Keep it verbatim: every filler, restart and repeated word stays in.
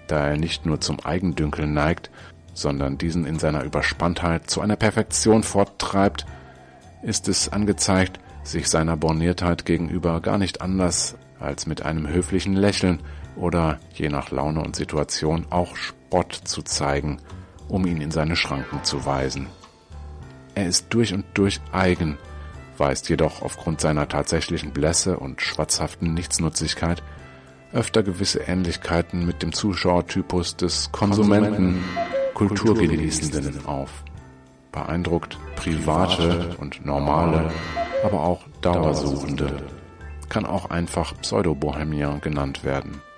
Da er nicht nur zum Eigendünkel neigt, sondern diesen in seiner Überspanntheit zu einer Perfektion forttreibt, ist es angezeigt, sich seiner Borniertheit gegenüber gar nicht anders als mit einem höflichen Lächeln oder, je nach Laune und Situation, auch Spott zu zeigen, um ihn in seine Schranken zu weisen. Er ist durch und durch eigen, weist jedoch aufgrund seiner tatsächlichen Blässe und schwatzhaften Nichtsnutzigkeit öfter gewisse Ähnlichkeiten mit dem Zuschauertypus des Konsumenten, Kulturgenießenden auf. Beeindruckt private und normale, aber auch Dauersuchende, kann auch einfach Pseudo-Bohemien genannt werden.